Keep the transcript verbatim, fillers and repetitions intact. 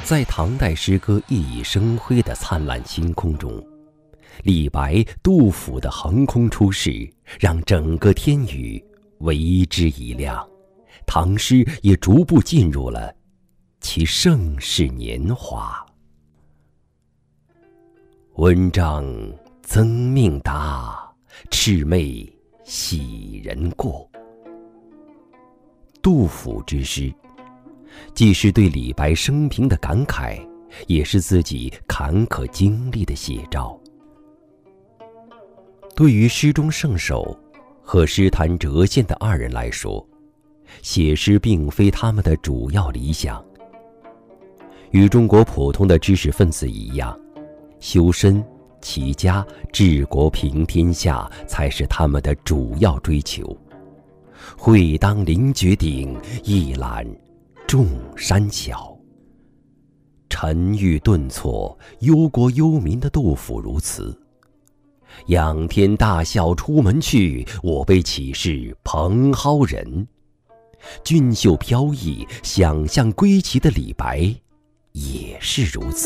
在唐代诗歌熠熠生辉的灿烂星空中，李白、杜甫的横空出世，让整个天宇为之一亮，唐诗也逐步进入了其盛世年华。温帐增命达，魑魅喜人过。杜甫之诗，既是对李白生平的感慨，也是自己坎坷经历的写照。对于诗中圣手和诗坛谪仙的二人来说，写诗并非他们的主要理想。与中国普通的知识分子一样，修身、齐家、治国平天下才是他们的主要追求。会当凌绝顶，一览众山小。沉郁顿挫、忧国忧民的杜甫如此。仰天大笑出门去，我辈岂是蓬蒿人。俊秀飘逸、想象归奇的李白也是如此。